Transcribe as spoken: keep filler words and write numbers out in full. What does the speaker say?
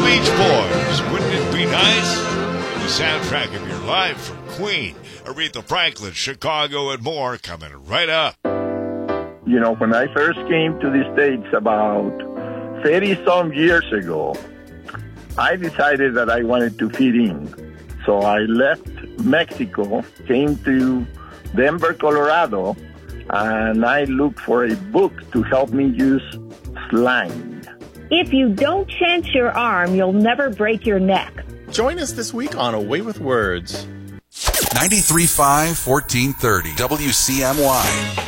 Beach Boys, wouldn't it be nice? The soundtrack of your life from Queen, Aretha Franklin, Chicago, and more coming right up. You know, when I first came to the States about thirty-some years ago, I decided that I wanted to fit in. So I left Mexico, came to Denver, Colorado, and I looked for a book to help me use slang. If you don't chance your arm, you'll never break your neck. Join us this week on A Way with Words. ninety-three point five, fourteen thirty W C M Y.